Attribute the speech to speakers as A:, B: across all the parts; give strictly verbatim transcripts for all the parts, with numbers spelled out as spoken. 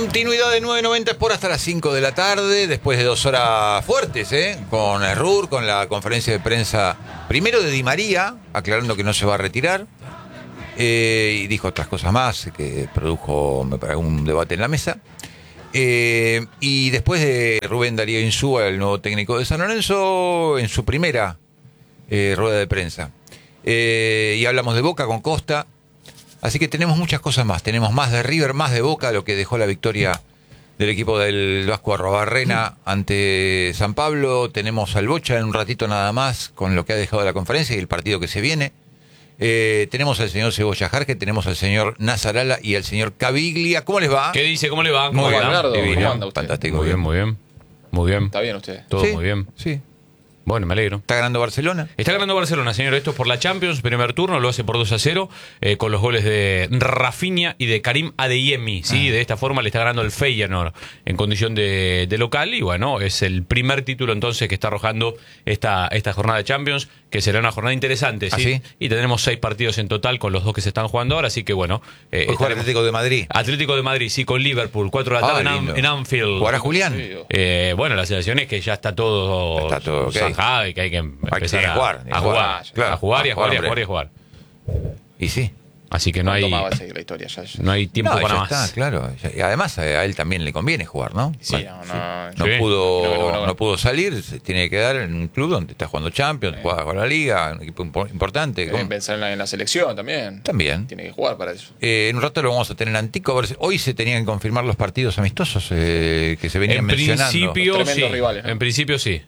A: Continuidad de nueve noventa por hasta las cinco de la tarde, después de dos horas fuertes, ¿eh? Con el R U R, con la conferencia de prensa, primero de Di María, aclarando que no se va a retirar, eh, y dijo otras cosas más, que produjo, me parece, un debate en la mesa. Eh, y después de Rubén Darío Insúa, el nuevo técnico de San Lorenzo, en su primera eh, rueda de prensa. Eh, y hablamos de Boca con Costa. Así que tenemos muchas cosas más. Tenemos más de River, más de Boca, lo que dejó la victoria del equipo del Vasco Arrobarrena ante San Pablo. Tenemos al Bocha en un ratito nada más con lo que ha dejado la conferencia y el partido que se viene. Eh, tenemos al señor Cebolla Jarque, tenemos al señor Nazarala y al señor Caviglia. ¿Cómo les va?
B: ¿Qué dice? ¿Cómo le va? ¿Cómo
A: Muy bien,
B: va?
A: divino,
C: anda usted?
A: fantástico.
B: Muy bien, muy bien. Muy bien.
C: ¿Está bien usted?
B: Todo
A: Sí,
B: muy bien.
A: Sí.
B: Bueno, me alegro.
A: ¿Está ganando Barcelona?
B: Está ganando Barcelona, señor. Esto es por la Champions, primer turno, lo hace por dos a cero, eh, con los goles de Rafinha y de Karim Adeyemi. ¿Sí? Ah. De esta forma le está ganando el Feyenoord en condición de, de local. Y bueno, es el primer título entonces que está arrojando esta, esta jornada de Champions, que será una jornada interesante. ¿Sí?
A: ¿Ah, sí?
B: Y tendremos seis partidos en total con los dos que se están jugando ahora. Así que bueno.
A: Eh, jugar Atlético de Madrid.
B: Atlético de Madrid, sí, con Liverpool. cuatro de la tarde
A: ah,
B: en, en Anfield.
A: ¿Jugará Julián?
B: Eh, bueno, la sensación es que ya está todo,
A: está todo okay.
B: zanjado y que hay que empezar
A: a jugar,
B: a, a jugar,
A: claro,
B: a jugar y a jugar y a jugar y a jugar.
A: Y sí.
B: Así que no hay
C: va a seguir la historia, ya, ya.
B: no hay tiempo
A: no,
B: para
A: ya
B: más.
A: Está, claro. Y además a él también le conviene jugar, ¿no?
C: Sí, bueno, no, no,
A: no,
B: sí.
A: pudo,
C: no, no, no, no.
A: no pudo salir, se tiene que quedar en un club donde está jugando Champions, eh. juega con la Liga, un equipo importante.
C: Deben pensar en la, en la selección también.
A: También.
C: Tiene que jugar para eso.
A: Eh, en un rato lo vamos a tener en Antico. A ver si, hoy se tenían que confirmar los partidos amistosos eh, que se venían
B: en
A: mencionando.
B: Principio, sí.
C: Rivales, ¿no?
B: En principio sí.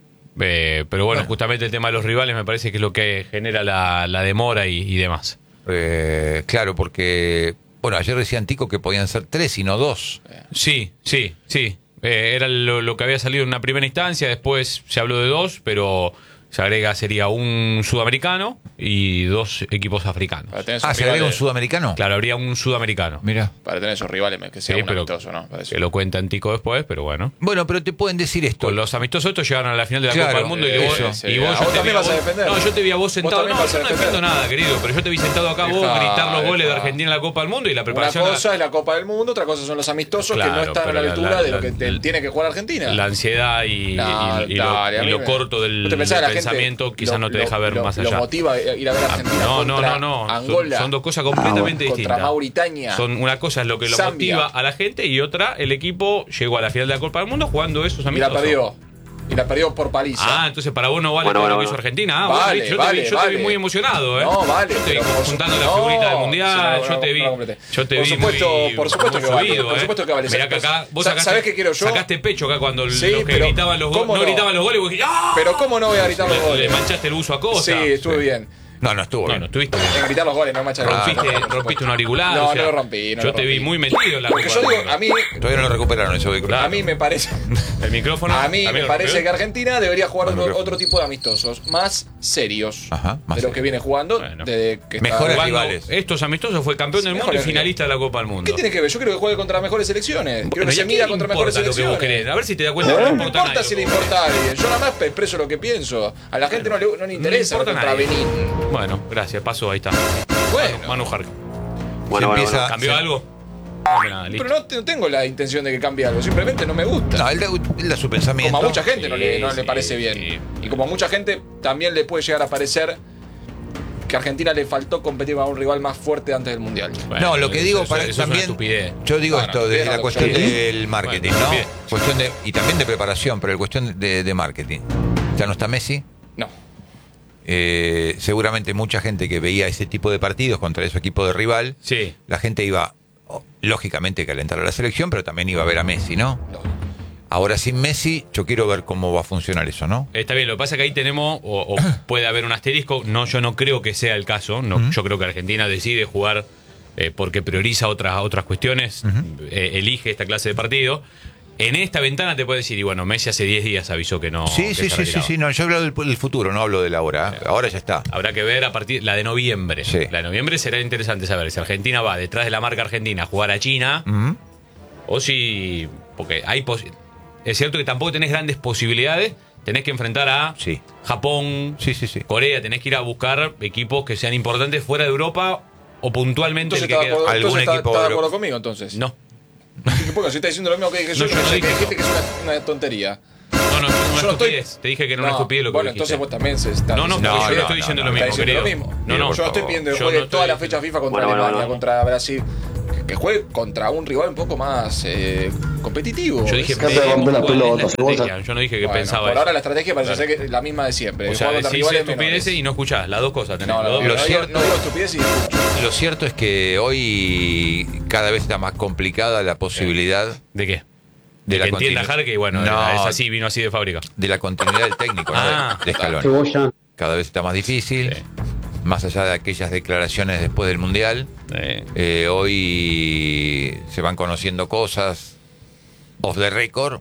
B: Eh, pero bueno, bueno, justamente el tema de los rivales me parece que es lo que genera la, la demora y, y demás.
A: Eh, claro, porque... Bueno, ayer decía Antico que podían ser tres y no dos.
B: Sí, sí, sí. Eh, era lo, lo que había salido en una primera instancia, después se habló de dos, pero se agrega, sería un sudamericano y dos equipos africanos.
A: Ah, ¿se agrega un sudamericano?
B: Claro, habría un sudamericano.
A: Mira.
C: Para tener esos rivales que sea
B: sí,
C: un
B: pero
C: amistoso, ¿no? Para eso.
B: Que lo cuenta Antico después, pero bueno.
A: Bueno, pero te pueden decir esto.
B: Con los amistosos estos llegaron a la final de la
A: claro,
B: Copa del Mundo
A: eh,
B: y vos,
A: eso.
B: y vos,
C: ¿Vos
B: yo te vi
C: también
B: a
C: vas a
B: vos,
C: defender?
B: no, yo te vi a vos sentado.
C: ¿Vos
B: No,
C: vas a
B: yo no
C: defender?
B: defiendo nada, querido, pero yo te vi sentado acá vos
C: Deja,
B: gritar los goles de
C: deja.
B: Argentina en la Copa del Mundo y la
C: Una
B: preparación.
C: cosa es la Copa del Mundo, otra cosa son los amistosos
B: Claro,
C: que no están a
B: pero
C: la
B: la-
C: altura
B: la-
C: de lo
B: la-
C: que te-
B: la-
C: tiene que jugar Argentina.
B: La ansiedad y,
C: No,
B: y- y
C: dale,
B: lo,
C: a
B: y
C: mí
B: lo
C: me-
B: corto del,
C: ¿Vos te pensás
B: del
C: que la gente
B: pensamiento quizás
C: lo-
B: no te
C: lo-
B: deja ver
C: lo-
B: más
C: lo
B: allá.
C: motiva ir a ver a Argentina
B: No, no,
C: contra
B: no, no.
C: Angola,
B: Son, son dos cosas completamente
C: contra
B: distintas.
C: Mauritania.
B: Son, una cosa es lo que lo
C: Zambia.
B: motiva a la gente y otra, el equipo llegó a la final de la Copa del Mundo jugando esos
C: Y la
B: amistosos.
C: perdió. Y la perdió por paliza.
B: Ah, entonces para vos no vale
D: Bueno,
B: todo lo
D: bueno,
B: que hizo
D: bueno.
B: Argentina. Ah,
C: Vale,
B: bueno, yo,
C: vale,
B: te, vi, yo
C: vale.
B: te vi muy emocionado, ¿eh?
C: No, vale,
B: Yo te vi
C: pero por
B: juntando
C: su-
B: la
C: no,
B: figurita del
C: sí,
B: mundial.
C: no,
B: yo
C: no,
B: te
C: no,
B: vi.
C: no completé.
B: Yo te
C: Por
B: vi
C: supuesto,
B: muy,
C: por supuesto
B: muy
C: que vale,
B: fluido,
C: por
B: ¿eh?
C: supuesto que vale.
B: Mirá que acá vos
C: Sa-
B: sacaste,
C: ¿sabés qué quiero yo?
B: sacaste pecho acá cuando
C: Sí,
B: los que
C: pero
B: gritaban los goles.
C: ¿cómo
B: No
C: no?
B: gritaban los goles. Vos dijiste, ¡ah!
C: Pero ¿cómo no voy a gritar los
B: Le,
C: goles?
B: le manchaste el buzo a Costa.
C: Sí, estuve bien.
A: No, no estuvo
B: No,
A: bien.
B: no estuviste bien.
C: En gritar los goles, no manchar el
B: Rompiste,
C: por supuesto.
B: rompiste un auricular.
C: No,
B: o sea,
C: no lo rompí, no
B: yo
C: lo
B: te vi
C: rompí.
B: muy metido en la
C: Porque
B: Copa
C: yo
B: del
C: digo,
B: Mundo.
C: a mí,
A: Todavía no lo recuperaron ese vehículo.
B: Claro.
C: a mí me parece,
B: El micrófono.
C: a mí me
B: lo
C: parece
B: rompió.
C: que Argentina debería jugar
A: El
C: otro,
A: micrófono.
C: otro tipo de amistosos, más serios
A: Ajá, más
C: de lo
A: serios.
C: que viene jugando.
B: Bueno.
C: Desde que está-
A: Mejores
B: Jugando
A: rivales.
B: Estos amistosos fue campeón del mundo y
C: Mejores
B: finalista de la Copa del Mundo.
C: ¿Qué tiene que ver? Yo creo que juegue contra mejores selecciones. Quiero
B: Bueno,
C: que
B: ¿y
C: se
B: a
C: mida
B: quién
C: contra
B: le
C: mejores
B: importa lo que vos
C: selecciones.
B: querés? A ver si te das cuenta que no
C: No
B: le
C: me
B: importa a
C: importa
B: nadie
C: si le
B: lo que vos
C: importa a alguien. Yo nada más expreso lo que pienso. A la gente no le, no le interesa
B: importa
C: contra
B: nadie.
C: Benín.
B: querés. Bueno, gracias, pasó, ahí está.
C: Bueno,
B: Manu Jarque.
D: Bueno, bueno,
A: empieza-
D: bueno.
B: ¿Cambió
A: sí.
B: algo? No, nada, listo.
C: pero no, te- no tengo la intención de que cambie algo. Simplemente no me gusta.
A: No, él da, él da su pensamiento.
C: Como a mucha gente no le, no
B: Sí,
C: le
B: sí,
C: parece bien.
B: sí.
C: Y como a mucha gente también le puede llegar a parecer que a Argentina le faltó competir con un rival más fuerte antes del Mundial.
B: Bueno,
A: No, lo que
B: eso-
A: digo
B: eso-
A: para
B: eso es una
A: también.
B: estupidez.
A: Yo digo
C: Bueno,
A: esto desde
C: estupidez
A: la
C: no,
A: cuestión
C: yo-
A: del marketing,
B: Bueno,
A: ¿no?
B: estupidez.
A: Cuestión de, y también de preparación, pero la cuestión de, de marketing. Ya no está Messi.
C: No.
A: Eh, seguramente mucha gente que veía ese tipo de partidos contra ese equipo de rival,
B: Sí.
A: la gente iba, oh, lógicamente, a calentar a la selección, pero también iba a ver a Messi, ¿no? Ahora sin Messi, yo quiero ver cómo va a funcionar eso, ¿no?
B: Está bien, lo que pasa es que ahí tenemos, o, o puede haber un asterisco, no, yo no creo que sea el caso, no,
A: Ujú.
B: yo creo que Argentina decide jugar eh, porque prioriza otras, otras cuestiones, eh, elige esta clase de partido. En esta ventana te puede decir, y bueno, Messi hace diez días avisó que no.
A: sí,
B: que
A: sí,
B: se
A: sí, sí,
B: retiraba.
A: sí, no, yo hablo del, del futuro, no hablo del ahora. ¿eh? Ahora ya está.
B: Habrá que ver a partir la de noviembre.
A: Sí.
B: La de noviembre será interesante saber si Argentina va detrás de la marca Argentina a jugar a China
A: Ujú.
B: o si. Porque hay pos- es cierto que tampoco tenés grandes posibilidades. Tenés que enfrentar a
A: Sí.
B: Japón,
A: Sí, sí, sí.
B: Corea. Tenés que ir a buscar equipos que sean importantes fuera de Europa o puntualmente
C: Entonces
B: el que
C: está de
B: queda.
C: acuerdo,
A: algún
C: entonces está-
A: equipo
C: está de
A: euro-
C: acuerdo conmigo, entonces.
B: No.
C: Porque si está diciendo lo mismo que dije yo,
B: No, yo
C: no
B: no
C: sé,
B: dije
C: que
B: eso.
C: dijiste que es una, una tontería.
B: No, no, es una
C: Yo no estoy-
B: estupidez. Te dije que no era una estupidez lo que
C: Bueno,
B: dijiste.
C: entonces vos también se está
B: No, no,
C: diciendo-
B: porque
A: No,
B: yo no
A: no,
B: estoy
A: no,
B: diciendo
A: no,
B: lo
C: está
B: mismo,
C: diciendo
B: querido.
C: lo mismo.
B: No, no,
C: yo no estoy pidiendo que
B: yo
C: juegue
B: no estoy
C: toda la
B: diciendo-
C: fecha FIFA contra
D: Bueno, bueno,
C: Alemania,
D: bueno.
C: contra Brasil. Que, que juegue contra un rival un poco más eh, competitivo.
B: Yo dije,
C: Es-
D: Dejate de
B: veremos
D: romper la
B: cuál es
D: pelota,
B: la
D: si vos-
B: estrategia. Yo no dije que
C: Bueno,
B: pensaba
C: por
B: eso.
C: ahora la estrategia parece ser que es la misma de siempre.
B: O
C: Jugar
B: sea,
C: contra
B: decís
C: rivales
B: estupideces
C: menores.
B: y no escuchás. Las dos cosas tenés.
C: No, no,
B: Las
C: no,
B: dos-
A: Lo
C: no,
A: cierto-
C: digo, no digo estupidez y escucho.
A: Lo cierto es que hoy cada vez está más complicada la posibilidad
B: ¿De qué?
A: de
B: que
A: la
B: entienda
A: continu-
B: Jarque y bueno,
A: No,
B: es así, vino así de fábrica.
A: de la continuidad del técnico, ¿no?
B: Ah.
A: de, de Scaloni.
D: Cebolla.
A: Cada vez está más difícil,
B: Sí.
A: más allá de aquellas declaraciones después del Mundial.
B: Eh,
A: Eh, hoy se van conociendo cosas off the record,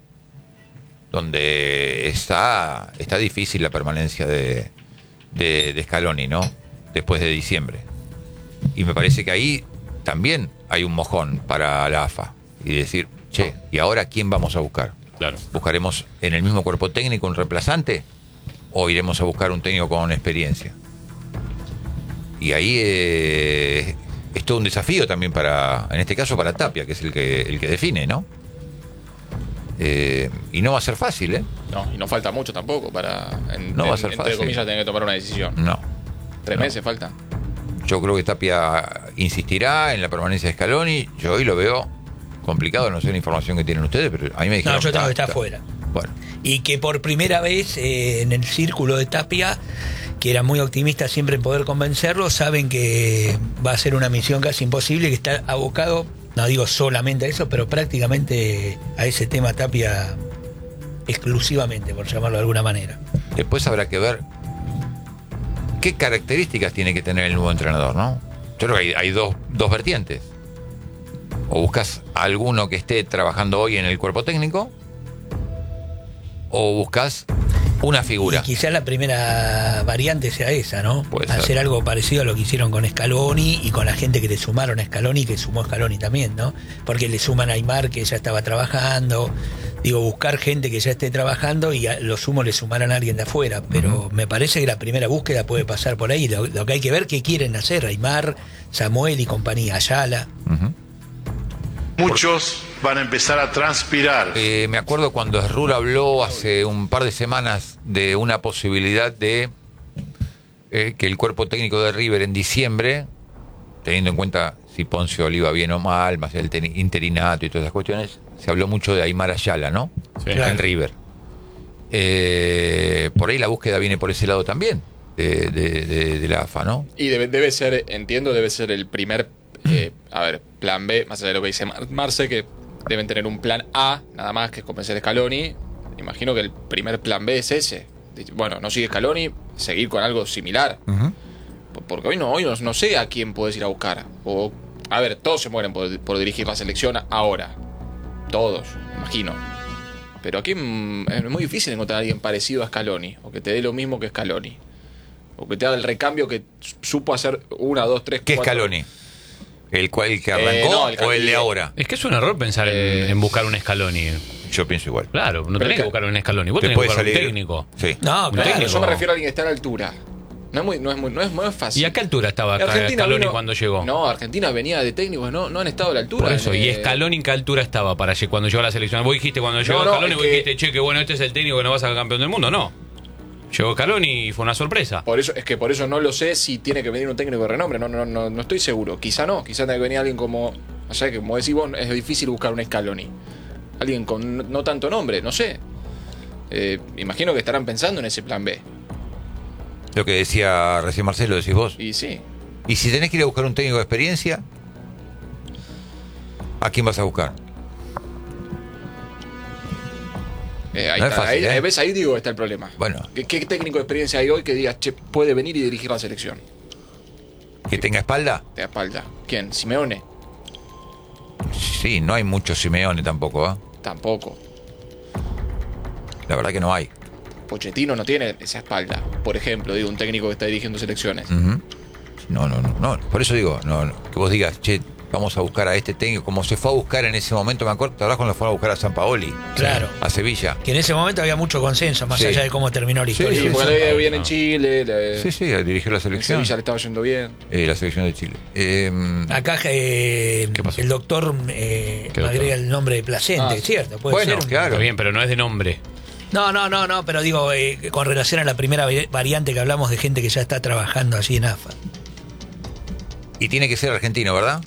A: donde está, está difícil la permanencia de, de, de Scaloni, ¿no? Después de diciembre. Y me parece que ahí también hay un mojón para la A F A. Y decir, che, ¿y ahora quién vamos a buscar?
B: claro.
A: ¿Buscaremos en el mismo cuerpo técnico un reemplazante? ¿O iremos a buscar un técnico con experiencia? Y ahí eh, es todo un desafío también para, en este caso para Tapia, que es el que, el que define, ¿no? Eh, y no va a ser fácil, ¿eh?
C: No, y no falta mucho tampoco para, en,
A: No va a
C: en-
A: ser
C: entre
A: fácil.
C: comillas, tener que tomar una decisión.
A: No.
C: Tres
A: no.
C: meses falta.
A: Yo creo que Tapia insistirá en la permanencia de Scaloni. Yo hoy lo veo complicado, no sé la información que tienen ustedes, pero a mí me dijeron
E: No, yo tengo que estar fuera.
A: Bueno,
E: Y que por primera vez eh, en el círculo de Tapia, que era muy optimista siempre en poder convencerlo, saben que va a ser una misión casi imposible, que está abocado, no digo solamente a eso, pero prácticamente a ese tema Tapia exclusivamente, por llamarlo de alguna manera.
A: después habrá que ver qué características tiene que tener el nuevo entrenador, ¿no? Yo creo que hay, hay dos, dos vertientes. O buscas a alguno que esté trabajando hoy en el cuerpo técnico, o buscas una figura.
E: Y quizás la primera variante sea esa, ¿no?
A: Puede ser.
E: Hacer algo parecido a lo que hicieron con Scaloni y con la gente que le sumaron a Scaloni, que sumó Scaloni también, ¿no? Porque le suman a Aymar, que ya estaba trabajando. Digo, buscar gente que ya esté trabajando y a lo sumo le sumaran a alguien de afuera. Pero me parece que la primera búsqueda puede pasar por ahí. Lo, lo que hay que ver qué quieren hacer Aymar, Samuel y compañía, Ayala.
A: Ujú.
F: Muchos van a empezar a transpirar.
A: Eh, me acuerdo cuando Herrur habló hace un par de semanas de una posibilidad de eh, que el cuerpo técnico de River en diciembre, teniendo en cuenta si Poncio le iba bien o mal, más el ten- interinato y todas esas cuestiones, se habló mucho de Aymar Ayala, ¿no?
B: Sí.
A: En
E: Claro.
A: River. Eh, por ahí la búsqueda viene por ese lado también, de, de- de- de la A F A, ¿no?
C: Y debe, debe ser, entiendo, debe ser el primer, eh, a ver, plan B, más allá de lo que dice Mar- Marce, que deben tener un plan A, nada más, que es convencer a Scaloni. Imagino que el primer plan B es ese. Bueno, no sigue Scaloni, seguir con algo similar.
A: Ujú.
C: Por- Porque hoy no, hoy no, no sé a quién puedes ir a buscar. O, a ver, todos se mueren por, por dirigir la selección ahora. Todos, imagino. Pero aquí mm, es muy difícil encontrar a alguien parecido a Scaloni. O que te dé lo mismo que Scaloni. O que te haga el recambio que supo hacer una, dos, tres,
A: ¿Qué
C: cuatro.
A: Scaloni? ¿El cual el que
C: Eh,
A: arrancó
C: no, el
A: o el de
C: que-
A: ahora?
B: Es que es un error pensar en,
C: Eh,
B: en buscar un Scaloni.
A: Yo pienso igual.
B: Claro, no
C: Pero
B: tenés
C: es
B: que
C: que-
B: buscar un Scaloni. Vos
A: Te
B: tenés que
A: puede
B: buscar un
A: salir-
B: técnico.
A: Sí.
E: No,
B: Un
E: claro.
B: técnico.
C: Yo me refiero a alguien que está a la altura. No es muy, no es muy, no es, no es fácil.
B: ¿Y a qué altura estaba
C: Argentina
B: Scaloni
C: vino-
B: cuando llegó?
C: No, Argentina venía de técnicos, no, no han estado a la altura.
B: Por eso,
C: Eh,
B: ¿y Scaloni en qué altura estaba para lle- cuando llegó a la selección? Vos dijiste cuando llegó
C: no,
B: Scaloni,
C: es
B: vos
C: que-
B: dijiste, che, que bueno, este es el técnico que nos va a sacar campeón del mundo. No. Llegó Scaloni y fue una sorpresa.
C: Por eso, es que por eso no lo sé si tiene que venir un técnico de renombre. No, no, no, no estoy seguro. Quizá no. Quizá tenga que venir alguien como. O sea, que como decís vos, es difícil buscar un Scaloni. Alguien con no, no tanto nombre, no sé. Eh, imagino que estarán pensando en ese plan B.
A: Lo que decía recién Marcelo, decís vos.
C: Y sí.
A: Y si tenés que ir a buscar un técnico de experiencia, ¿a quién vas a buscar?
C: Eh, ahí
A: No es
C: está.
A: fácil,
C: ahí,
A: ¿eh?
C: ¿Ves? Ahí digo está el problema.
A: Bueno.
C: ¿Qué, qué técnico de experiencia hay hoy que diga, che, puede venir y dirigir la selección?
A: ¿Que tenga espalda?
C: De espalda. ¿Quién? ¿Simeone?
A: Sí, no hay mucho Simeone tampoco, ¿eh?
C: Tampoco.
A: La verdad que no hay.
C: Pochettino no tiene esa espalda. Por ejemplo, digo, un técnico que está dirigiendo selecciones.
A: Ujú. No, no, no, no. Por eso digo, no, no, que vos digas, che, vamos a buscar a este técnico, como se fue a buscar en ese momento, me acuerdo, ¿te acordás cuando fueron a buscar a Sampaoli?
E: Claro.
A: A Sevilla.
E: Que en ese momento había mucho consenso, más
A: Sí.
E: allá de cómo terminó la
A: Sí,
E: historia.
C: Sí, porque le iba bien en
B: no.
C: Chile, le-
A: Sí, sí, dirigió la
C: en
A: selección.
C: Sevilla le estaba yendo bien.
A: Eh, la selección de Chile. Eh,
E: Acá eh,
B: ¿Qué pasó?
E: el doctor eh,
B: ¿Qué
E: me
B: doctor?
E: agrega el nombre de Placente,
C: Ah,
E: ¿cierto? Puede
A: bueno,
E: ser un-
A: claro.
B: Está bien, pero no es de nombre.
E: No, no, no, no, pero digo, eh, con relación a la primera vari- variante que hablamos de gente que ya está trabajando allí en A F A.
A: y tiene que ser argentino, ¿verdad?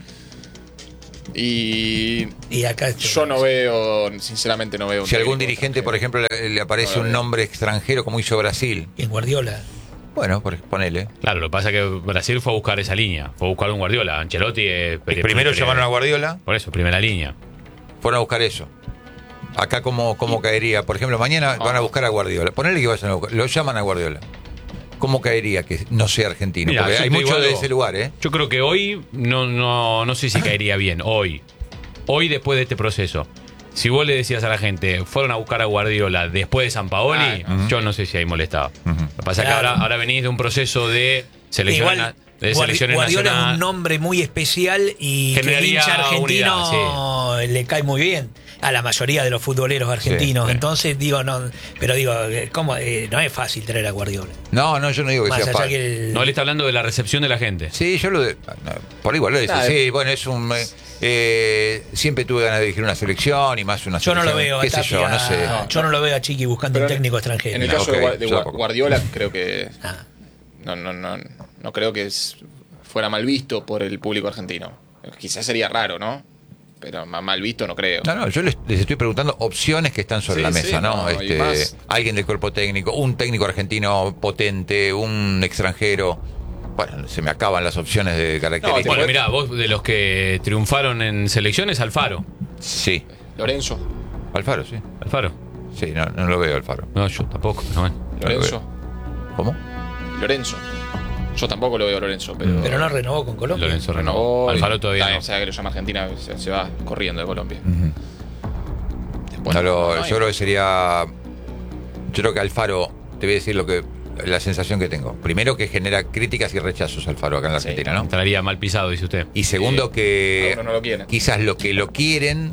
C: Y
E: Y acá
C: yo no veo, sinceramente no veo. un
A: Si algún
C: técnico
A: dirigente, por
C: extranjero.
A: ejemplo, le, le aparece
C: No lo
A: un
C: veo.
A: nombre extranjero como hizo Brasil,
E: en Guardiola.
A: bueno, por, ponele.
B: Claro, lo que pasa es que Brasil fue a buscar esa línea. Fue a buscar un Guardiola. Ancelotti. eh, pre-
A: Primero
B: pre-
A: llamaron a Guardiola,
B: Por eso, primera línea.
A: fueron a buscar eso. Acá, ¿cómo, cómo caería? Por ejemplo, mañana van a buscar a Guardiola. Ponele que vayan a buscar, lo llaman a Guardiola. ¿Cómo caería que no sea argentino?
B: Mira,
A: Porque
B: yo
A: hay
B: te digo
A: mucho de
B: algo.
A: ese lugar, ¿eh?
B: Yo creo que hoy no, no, no sé si caería bien. Hoy. Hoy después de este proceso. Si vos le decías a la gente, fueron a buscar a Guardiola después de Sampaoli,
C: Ah,
B: yo no sé si ahí molestaba.
A: Ujú.
B: Lo que pasa es que
E: Claro.
B: ahora, ahora venís de un proceso de selección,
E: Igual,
B: de
E: Guardi-
B: selecciones
E: Guardiola es
B: nacionales.
E: un nombre muy especial y que el
B: Generaría
E: hincha argentino le cae muy bien a la mayoría de los futboleros argentinos.
B: sí.
E: Entonces, digo, no, pero digo, eh, ¿cómo? Eh, no es fácil traer a Guardiola.
A: No, no, yo no digo que
E: Más
A: sea
E: allá
A: fácil.
E: que el-
B: No, él está hablando de la recepción de la gente.
A: Sí, yo lo de, no, por igual lo dice.
C: Nah,
A: Sí, bueno, es un. eh, eh, siempre tuve ganas de dirigir una selección y más una
E: yo no
A: selección.
E: lo veo a
A: ¿Qué sé yo?
E: Tapia-
A: No sé.
C: No,
E: yo no lo veo a Chiqui buscando
C: Pero
E: un técnico extranjero.
C: En el
A: No,
C: caso
A: ok,
C: de, Gua- de
A: yo
C: Gua-
A: tampoco.
C: Guardiola, creo que
E: Ah.
C: no, no, no, no creo que es- fuera mal visto por el público argentino. Quizás sería raro, ¿no? Pero ma- mal visto no creo.
A: No, no, yo les, les estoy preguntando opciones que están sobre
C: Sí,
A: la
C: sí,
A: mesa, ¿no?
C: no, y
A: Este,
C: más-
A: alguien del cuerpo técnico, un técnico argentino potente, un extranjero. Bueno, se me acaban las opciones de características.
B: Bueno, mirá, vos de los que triunfaron en selecciones, Alfaro.
A: Sí,
C: Lorenzo,
A: Alfaro, sí.
B: Alfaro.
A: Sí, no, no lo veo Alfaro.
B: No, yo tampoco. No, bueno.
C: Lorenzo,
A: ¿Cómo?
C: Lorenzo. Yo tampoco lo veo a Lorenzo, pero.
E: Pero no renovó con Colombia.
B: Lorenzo
C: renovó.
B: renovó. Alfaro todavía
C: Está bien,
B: no.
C: O sea, que lo llama Argentina, se, se va corriendo de Colombia.
A: Ujú.
C: Después,
A: No lo-
C: no hay.
A: yo creo que sería. Yo creo que Alfaro, te voy a decir lo que la sensación que tengo. Primero, que genera críticas y rechazos Alfaro acá en la
C: Sí.
A: Argentina, ¿no?
B: Entraría mal pisado, dice usted.
A: Y segundo,
C: Sí.
A: que
C: Algunos no lo quieren.
A: quizás lo que lo quieren,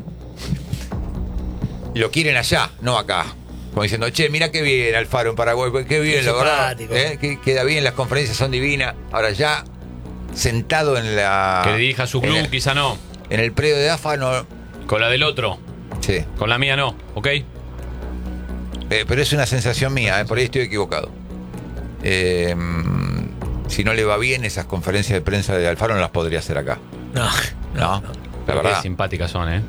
A: lo quieren allá, no acá. Como diciendo, che, mira qué bien Alfaro en Paraguay, qué bien,
E: Qué
A: la verdad.
E: simpático.
A: ¿eh? Que- Queda bien, las conferencias son divinas. Ahora ya, sentado en la.
B: Que le dirija a su club,
A: en el,
B: quizá no.
A: en el predio de A F A, no.
B: Con la del otro.
A: Sí.
B: Con la mía no, ¿ok?
A: Eh, pero es una sensación mía, eh, por ahí estoy equivocado. Eh, si no le va bien, esas conferencias de prensa de Alfaro no las podría hacer acá.
E: No,
A: No,
E: no.
A: la
B: Pero qué
A: verdad.
B: simpáticas son, ¿eh?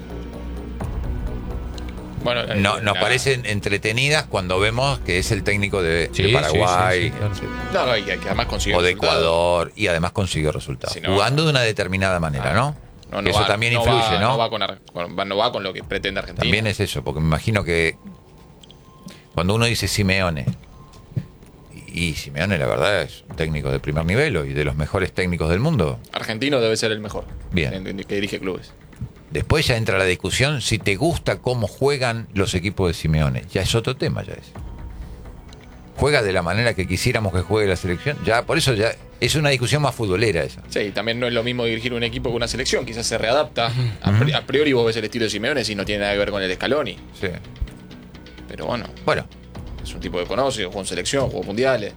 C: Bueno, eh,
A: No, nos
C: la-
A: parecen entretenidas cuando vemos que es el técnico de,
B: Sí,
A: de
B: sí,
A: Paraguay
B: sí, sí, claro.
C: No, no, y que que además consiguió
A: o de
C: resultados.
A: Ecuador y además consiguió resultados.
C: Si no-
A: jugando de una determinada manera, ¿no?
C: No, no
A: Eso
C: va-
A: también
C: no
A: influye,
C: va-
A: ¿no?
C: No va, con, ar- con- va- no va con lo que pretende Argentina.
A: También es eso, porque me imagino que cuando uno dice Simeone, y Simeone la verdad es un técnico de primer nivel y de los mejores técnicos del mundo,
C: Argentino debe ser el mejor.
A: Bien.
C: en- en- que dirige clubes.
A: después ya entra la discusión si te gusta cómo juegan los equipos de Simeone. Ya es otro tema, ya es. Juega de la manera que quisiéramos que juegue la selección. Ya, por eso ya es una discusión más futbolera esa.
C: Sí, también no es lo mismo dirigir un equipo que una selección. Quizás se readapta. A pri- A priori vos ves el estilo de Simeone y no tiene nada que ver con el de Scaloni.
A: Sí.
C: Pero bueno,
A: Bueno,
C: es un tipo que conoce, jugó en selección, jugó mundiales.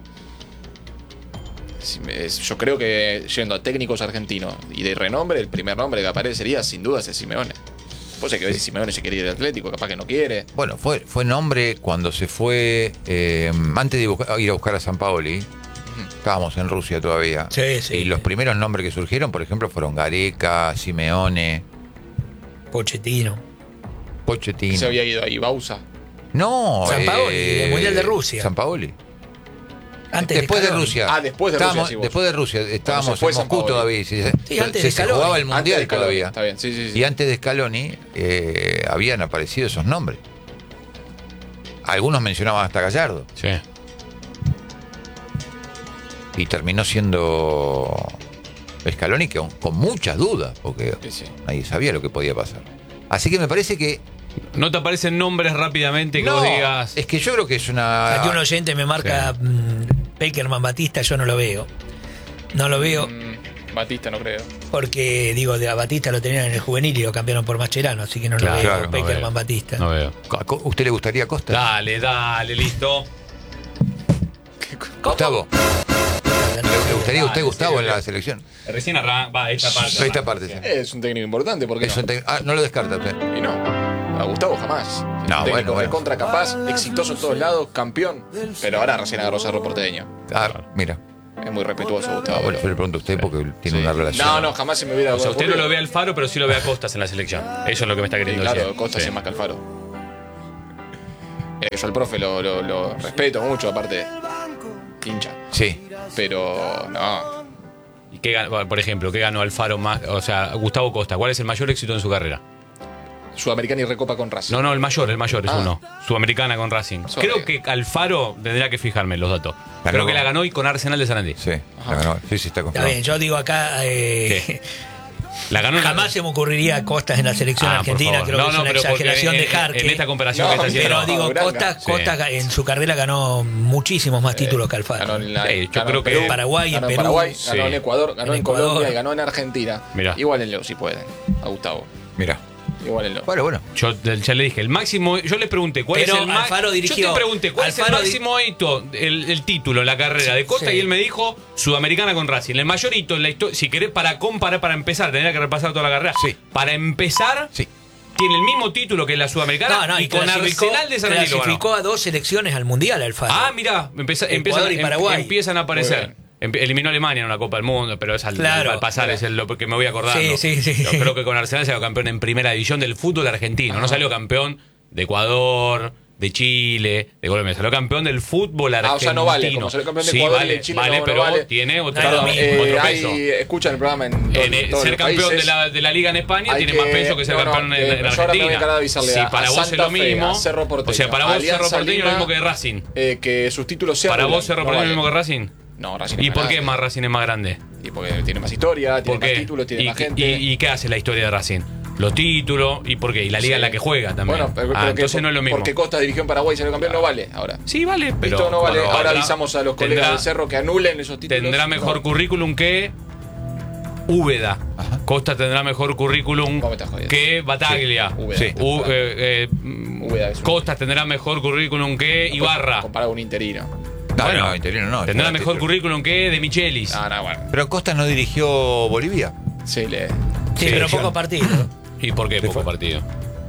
C: Si me- es- Yo creo que yendo a técnicos argentinos y de renombre, el primer nombre que aparecería sin duda es el Simeone. Pues hay que ver si Simeone se quiere ir al Atlético, capaz que no quiere.
A: bueno, fue, fue nombre cuando se fue, eh, antes de buscar- ir a buscar a San Paoli, estábamos en Rusia todavía.
E: Sí, sí.
A: Y los primeros nombres que surgieron, por ejemplo, fueron Gareca, Simeone,
E: Pochettino.
A: Pochettino.
C: Se había ido ahí Bausa.
A: No,
E: Sampaoli,
A: eh,
E: el Mundial de Rusia.
A: Sampaoli.
E: Antes
A: Después de
E: Scaloni.
A: Rusia.
C: Ah, después de Rusia,
A: Estábamos-
C: sí, vos.
A: Después de Rusia. Estábamos
C: se fue
A: en Moscú
C: Sampaoli.
A: todavía. Sí,
E: Sí, antes
A: se,
E: de
A: se
E: Scaloni.
A: jugaba el
C: Antes
A: Mundial
C: de Scaloni,
A: todavía.
C: Está bien, sí, sí, sí.
A: Y antes de Scaloni eh, habían aparecido esos nombres. Algunos mencionaban hasta Gallardo.
B: Sí.
A: Y terminó siendo Scaloni que con, con muchas dudas, porque
C: Sí, sí.
A: nadie sabía lo que podía pasar. Así que me parece que.
B: ¿No te aparecen nombres rápidamente que
A: No,
B: vos digas?
A: es que yo creo que es una.
E: Aquí un oyente me marca mm, Peckerman Batista, yo no lo veo. No lo veo.
C: Mm, Batista no creo.
E: Porque, digo, de a Batista lo tenían en el juvenil y lo cambiaron por Mascherano, así que no
B: Claro,
E: lo veo
A: claro,
B: no
E: Peckerman
B: veo.
E: Batista.
B: No veo.
A: ¿A Co- ¿Usted le gustaría Costa?
B: Dale, dale, listo.
A: Gustavo. ¿Le, le gustaría a usted,
B: Dale,
A: Gustavo,
B: sí,
A: en la
B: sí.
A: selección?
B: Recién arranca, va, esta parte.
A: Esta parte, sí.
C: Es un técnico importante, porque
A: Es
C: no?
A: un tec- ah, no lo descarta usted.
C: Y no, a Gustavo jamás. Es
A: No,
C: un
A: bueno,
C: técnico
A: bueno.
C: recontra capaz, exitoso en todos lados, campeón. Pero ahora recién agarró Cerro Porteño.
A: Ah, mira.
C: Es muy respetuoso, Gustavo.
A: Ah, bueno, yo le pregunto a usted porque tiene
C: Sí.
A: una relación.
C: No, no, jamás se me hubiera
B: O sea, usted no
C: ocurrido.
B: lo ve a Alfaro, pero sí lo ve a Costas en la selección. Eso es lo que me está
C: Sí,
B: queriendo
C: claro,
B: decir.
C: Costa
B: Sí.
C: hace más que Alfaro. Eh, yo al profe lo, lo- lo respeto mucho, aparte, hincha.
A: Sí.
C: Pero no.
B: ¿Y qué ganó, por ejemplo, qué ganó Alfaro más? O sea, Gustavo Costa, ¿cuál es el mayor éxito en su carrera?
C: Sudamericana y Recopa con Racing.
B: No, no, el mayor, el mayor es
C: Ah.
B: uno. Sudamericana con Racing.
C: Sorry.
B: Creo que Alfaro tendría que fijarme en los datos.
A: Ganó.
B: Creo que la ganó y con Arsenal de Sarandí.
A: Sí. La ganó. Sí, sí, está
E: Está
A: confirmado.
E: bien, yo digo acá, eh,
B: ¿Qué? La ganó en-
E: jamás se me ocurriría Costas en la selección
B: Ah, por
E: argentina,
B: favor.
E: creo
B: No,
E: que es
B: no,
E: una
B: pero porque
E: exageración
B: en-
E: de Jarque.
B: En esta comparación
C: No,
B: que está haciendo.
E: Pero digo,
C: Uranga.
E: Costas,
B: Sí.
E: Costas en su carrera ganó muchísimos más títulos que Alfaro.
C: Ganó en la,
B: Sí, yo
C: ganó
B: creo
C: en
B: que-
C: Perú,
E: Paraguay,
C: ganó
E: en
C: en
E: Perú.
C: Paraguay,
B: Sí.
C: ganó en Ecuador, ganó
E: En
C: en,
E: Ecuador.
C: Colombia y ganó en Argentina.
B: Mirá.
C: Igualenlo si pueden, a Gustavo.
A: Mira.
C: Igualenlo.
A: Bueno, bueno.
B: Yo ya le dije, el máximo. Yo le pregunté, ¿cuál
E: Pero
B: es el máximo?
E: Alfaro dirigió-
B: Yo te pregunté, ¿cuál
E: Alfaro
B: es el máximo hito, el, el título en la carrera de Costa?
E: sí.
B: Y él me dijo, Sudamericana con Racing. El mayor hito en la historia. Si querés, para comparar, para empezar, tendría que repasar toda la carrera.
A: Sí.
B: Para empezar,
A: Sí.
B: tiene el mismo título que la Sudamericana.
E: No, no,
B: y,
E: y
B: con
E: clasificó,
B: Arsenal de Sarandí lo ganó.
E: clasificó a dos selecciones al Mundial, Alfaro.
B: Ah, mirá, empeza-
E: Ecuador
B: empiezan,
E: y
B: em-
E: Paraguay.
B: empiezan a aparecer.
C: Muy
B: Em- Eliminó a Alemania en una Copa del Mundo, pero es al,
E: Claro,
B: al pasar,
E: claro.
B: es el- lo que me voy acordando.
E: Sí, sí, sí.
B: Yo creo que con Arsenal salió campeón en primera división del fútbol argentino. No salió campeón de Ecuador, de Chile, de Colombia. Salió campeón del fútbol argentino.
C: Ah, o sea, no vale, como salió campeón de
B: Sí,
C: Ecuador y
B: vale,
C: de Chile,
B: vale,
C: no, no
B: pero
C: vale.
B: tiene otro,
E: No es lo mismo.
C: Eh,
B: otro
C: hay-
B: peso.
C: escuchan el programa en, todo-
B: En, eh,
C: todos
B: ser
C: los
B: campeón
C: países.
B: de la, de la liga en España
C: Hay
B: tiene
C: que-
B: más peso que ser
C: no, no,
B: campeón en,
C: eh,
B: en
C: yo ahora me voy a
B: Argentina.
C: encargar de avisarle
B: Si
C: a-
B: para
C: a
B: vos es
C: Santa
B: lo
C: Fe,
B: mismo.
C: a Cerro Porteño,
B: O sea, para vos
C: Alianza
B: Cerro Porteño es lo
C: Lima,
B: mismo que Racing.
C: Eh, que sus títulos sean.
B: Para vos Cerro
C: no
B: Porteño es
C: vale.
B: lo mismo que Racing.
C: No, Racing
B: ¿Y
C: es
B: por
C: más
B: qué
C: grande.
B: más Racing es más grande?
C: Y porque tiene más historia, tiene
B: ¿Por
C: más
B: qué?
C: títulos, tiene
B: ¿Y,
C: más
B: qué-
C: gente.
B: y- y qué hace la historia de Racing? Los títulos, ¿y por qué? Y la liga
C: Sí.
B: en la que juega también.
C: Bueno, pero,
B: ah,
C: pero que
B: entonces
C: por-
B: no es lo mismo.
C: Porque Costa dirigió en Paraguay y salió campeón, no vale ahora.
B: Sí, vale, pero.
C: Esto no vale.
B: bueno,
C: Ahora
B: tendrá-
C: avisamos a los colegas
B: tendrá-
C: del Cerro que anulen esos títulos.
B: Tendrá mejor
C: No.
B: currículum que Úbeda. Costa tendrá mejor currículum
C: ¿Cómo me estás jodiendo?
B: que Bataglia.
C: Úbeda.
A: Sí.
B: U- eh, eh, mm,
C: Úbeda es un-
B: Costas tendrá mejor currículum que Ibarra.
C: Comparado con un interino.
A: No,
B: Bueno,
A: no, interino no.
B: Tendrá
A: Está
B: mejor
A: título.
B: currículum que de Michelis.
C: Ah, no, bueno.
A: Pero Costa no dirigió Bolivia.
C: Sí, le.
E: Sí,
B: Sí,
E: pero
B: sí.
E: poco partido.
B: ¿Y por qué poco partido?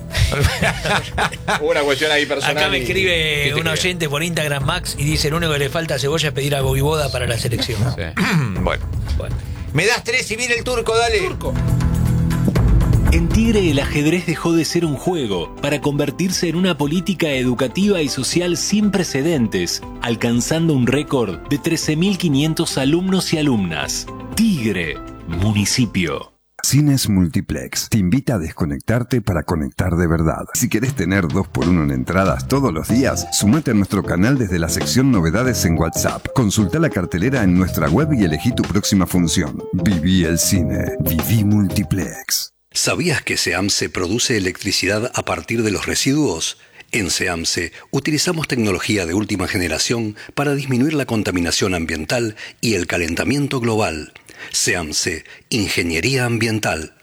C: Hubo una cuestión ahí personal.
E: Acá me
C: y-
E: escribe
B: ¿Qué te
E: un
B: escribe?
E: oyente por Instagram, Max, y dice: lo único que le falta a Cebolla es pedir a Voivoda para la selección.
B: Sí.
A: Bueno.
E: Bueno.
A: Me das tres y viene el turco, dale. Turco.
D: En Tigre el ajedrez dejó de ser un juego para convertirse en una política educativa y social sin precedentes, alcanzando un récord de trece mil quinientos alumnos y alumnas. Tigre, municipio.
G: Cines Multiplex te invita a desconectarte para conectar de verdad. Si querés tener dos por uno en entradas todos los días, sumate a nuestro canal desde la sección Novedades en WhatsApp. Consulta la cartelera en nuestra web y elegí tu próxima función. Viví el cine. Viví Multiplex.
H: ¿Sabías que SEAMSE produce electricidad a partir de los residuos? En SEAMSE utilizamos tecnología de última generación para disminuir la contaminación ambiental y el calentamiento global. SEAMSE, Ingeniería Ambiental.